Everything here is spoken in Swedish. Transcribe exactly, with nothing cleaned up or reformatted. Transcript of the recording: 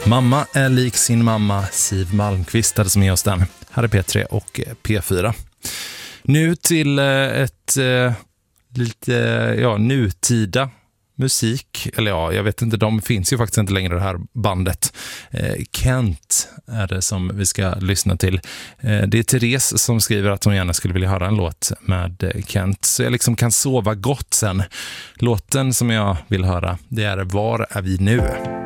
Mamma är lik sin mamma, Siw Malmkvist hade som med oss den. Här är P tre och P fyra. Nu till ett eh, lite ja, nutida musik. Eller ja, jag vet inte, de finns ju faktiskt inte längre, det här bandet. Eh, Kent är det som vi ska lyssna till. Eh, det är Therese som skriver att hon gärna skulle vilja höra en låt med Kent. Så jag liksom kan sova gott sen. Låten som jag vill höra, det är Var är vi nu?